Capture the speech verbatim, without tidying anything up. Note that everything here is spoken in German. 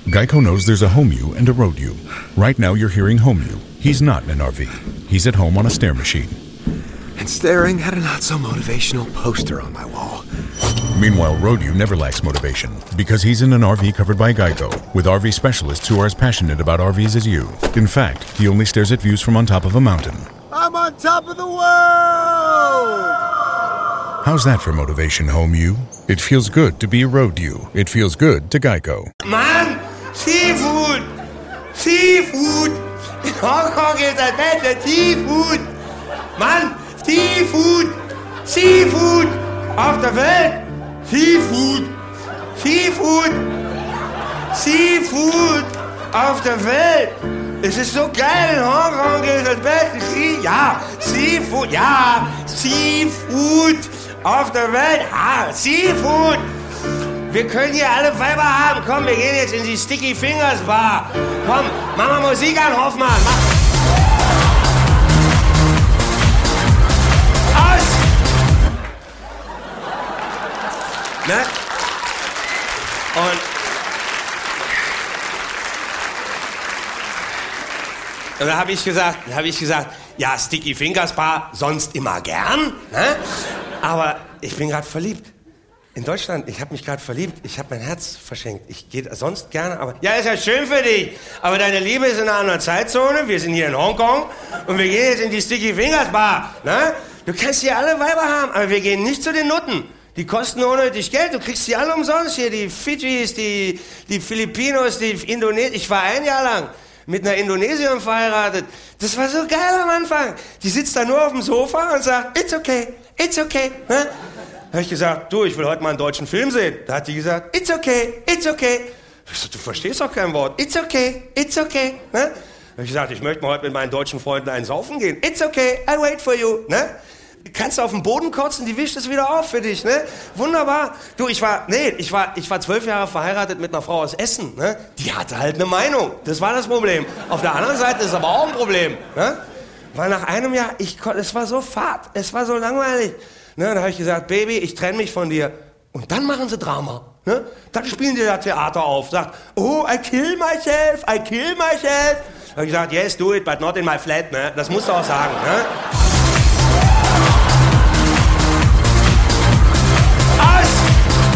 Geico knows there's a home you and a road you. Right now you're hearing home you. He's not in an R V. He's at home on a stair machine. And staring at a not-so-motivational poster on my wall. Meanwhile, road you never lacks motivation because he's in an R V covered by Geico with R V specialists who are as passionate about R Vs as you. In fact, he only stares at views from on top of a mountain. I'm on top of the world! How's that for motivation, home you? It feels good to be a road you. It feels good to Geico. Mann, Seafood! Seafood! In Hongkong ist das Beste Seafood! Mann, Seafood! Seafood! Auf der Welt! Seafood! Seafood! Seafood! Auf der Welt! Es ist so geil, in Hongkong ist das Beste Seafood! Ja, Seafood! Ja, Seafood! Auf der Welt! Ah, Seafood! Wir können hier alle Weiber haben. Komm, wir gehen jetzt in die Sticky Fingers Bar. Komm, mach mal Musik an, Hoffmann. Mach. Aus! Ne? Und... Und da habe ich gesagt, da habe ich gesagt, ja, Sticky Fingers Bar, sonst immer gern. Ne? Aber ich bin gerade verliebt. In Deutschland, ich habe mich gerade verliebt, ich habe mein Herz verschenkt. Ich gehe sonst gerne, aber... Ja, ist ja schön für dich, aber deine Liebe ist in einer anderen Zeitzone. Wir sind hier in Hongkong und wir gehen jetzt in die Sticky Fingers Bar. Ne? Du kannst hier alle Weiber haben, aber wir gehen nicht zu den Nutten. Die kosten unnötig Geld, du kriegst die alle umsonst hier. Die Fidschis, die, die Filipinos, die Indonesien. Ich war ein Jahr lang mit einer Indonesierin verheiratet. Das war so geil am Anfang. Die sitzt da nur auf dem Sofa und sagt, it's okay, it's okay. Ne? Da habe ich gesagt, du, ich will heute mal einen deutschen Film sehen. Da hat die gesagt, it's okay, it's okay. Ich so, du verstehst doch kein Wort. It's okay, it's okay. Ne? Da habe ich gesagt, ich möchte mal heute mit meinen deutschen Freunden einen saufen gehen. It's okay, I wait for you. Ne? Kannst du auf den Boden kotzen, die wischt es wieder auf für dich. Ne? Wunderbar. Du, ich war, nee, ich war, ich war zwölf Jahre verheiratet mit einer Frau aus Essen. Ne? Die hatte halt eine Meinung. Das war das Problem. Auf der anderen Seite ist es aber auch ein Problem. Ne? Weil nach einem Jahr, ich, es war so fad, es war so langweilig. Ne, da habe ich gesagt, Baby, ich trenne mich von dir. Und dann machen sie Drama. Ne? Dann spielen die da Theater auf. Sagt, oh, I kill myself, I kill myself. Da habe ich gesagt, yes, do it, but not in my flat. Ne? Das musst du auch sagen. Ne?